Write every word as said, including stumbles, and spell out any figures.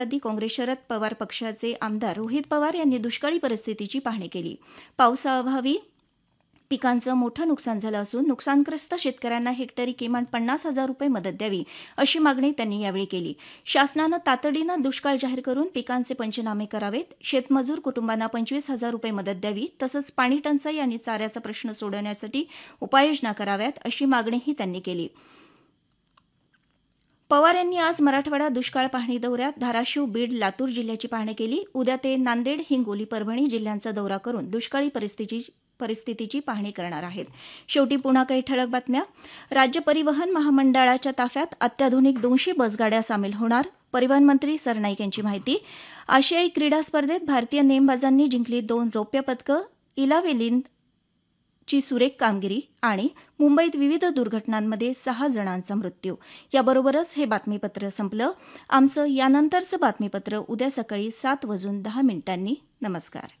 राष्ट्रवादी काँग्रेस शरद पवार पक्षाचे आमदार रोहित पवार यांनी दुष्काळी परिस्थितीची पाहणी केली. पावसाअभावी पिकांचं मोठं नुकसान झालं असून नुकसानग्रस्त शेतकऱ्यांना हेक्टरी किमान पन्नास हजार रुपये मदत द्यावी अशी मागणी त्यांनी यावेळी केली. शासनानं तातडीनं दुष्काळ जाहीर करून पिकांचे पंचनामे करावेत, शेतमजूर कुटुंबांना पंचवीस हजार रुपये मदत द्यावी, तसंच पाणी टंचाई आणि चाऱ्याचा प्रश्न सोडवण्यासाठी उपाययोजना कराव्यात अशी मागणीही त्यांनी केली. पवार यांनी आज मराठवाडा दुष्काळ पाहणी दौऱ्यात धाराशिव, बीड, लातूर जिल्ह्याची पाहणी केली. उद्या ते नांदेड, हिंगोली, परभणी जिल्ह्यांचा दौरा करून दुष्काळी परिस्थितीची परिस्थितीची पाहणी करणार आहेत. शेवटी पुन्हा काही ठळक बातम्या. राज्य परिवहन महामंडळाच्या ताफ्यात अत्याधुनिक दोनशे बसगाड्या सामील होणार, परिवहन मंत्री सरनाईक यांची माहिती. आशियाई क्रीडा स्पर्धेत भारतीय नेमबाजांनी जिंकली दोन रौप्य पदकं, इलावेलिन ची सुरेख कामगिरी आणि मुंबईत विविध दुर्घटनांमध्ये सहा जणांचा मृत्यू. याबरोबरच हे बातमीपत्र संपलं. आमचं यानंतरचं बातमीपत्र उद्या सकाळी सात वाजून दहा मिनिटांनी. नमस्कार.